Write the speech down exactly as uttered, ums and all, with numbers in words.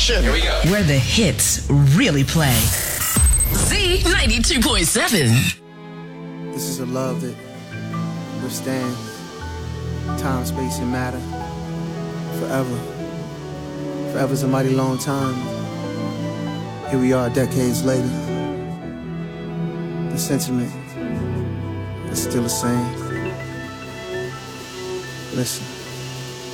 Action! Here we go. Where the hits really play. Z ninety-two point seven. This is a love that withstands time, space, and matter forever. Forever's a mighty long time. Here we are decades later. The sentiment is still the same. Listen.